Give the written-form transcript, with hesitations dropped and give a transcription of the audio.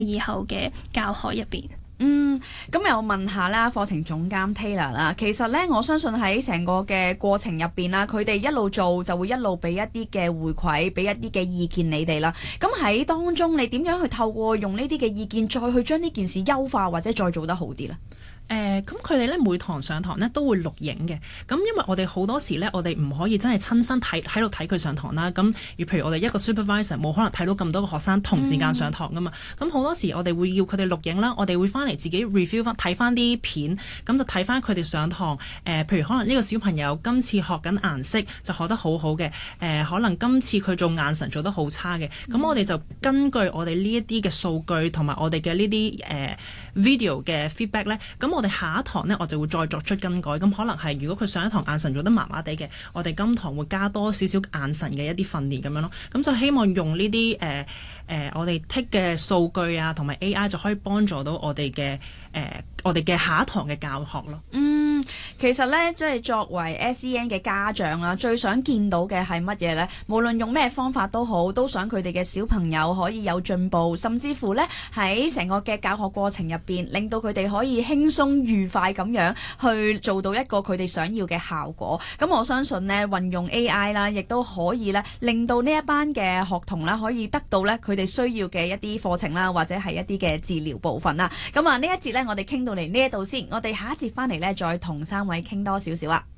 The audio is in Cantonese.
以後嘅教學入邊。 咁又問下啦，課程總監 Taylor 啦，其實咧我相信喺成個嘅過程入邊啦，佢哋一路做就會一路俾一啲嘅回饋，俾一啲嘅意見你哋啦。咁喺當中你點樣去透過用呢啲嘅意見，再去將呢件事優化或者再做得好啲呢？ 咁佢哋咧每堂上堂咧都會錄影嘅，咁因為我哋好多時咧，我哋唔可以真係親身喺度睇佢上堂啦。咁譬如我哋一個 supervisor 冇可能睇到咁多個學生同時間上堂噶嘛。咁好多時我哋會要佢哋錄影啦，我哋會翻嚟自己 review 翻睇翻啲片，咁就睇翻佢哋上堂。譬如可能呢個小朋友今次學緊顏色就學得好好嘅，可能今次佢做眼神做得好差嘅。咁我哋就根據我哋呢一啲嘅數據同埋我哋嘅呢啲video 嘅 feedback 咧，咁我哋下一堂呢，我就會再作出更改。咁可能係如果佢上一堂眼神做得麻麻地嘅，我哋今堂會加多少少眼神嘅一啲訓練咁樣咯。咁就希望用呢啲我哋 take 嘅數據啊，同埋 AI 就可以幫助到我哋嘅下一堂嘅教學咯。 其實咧，即係作為 SEN 嘅家長啦，最想見到嘅係乜嘢呢？無論用咩方法都好，都想佢哋嘅小朋友可以有進步，甚至乎呢喺成個嘅教學過程入邊，令到佢哋可以輕鬆愉快咁樣去做到一個佢哋想要嘅效果。咁我相信呢，運用 AI 啦，亦都可以呢令到呢一班嘅學童啦，可以得到呢佢哋需要嘅一啲課程啦，或者係一啲嘅治療部分啦。咁啊，呢一節呢，我哋傾到嚟呢一度先，我哋下一節翻嚟呢，再同3位傾多少少啊。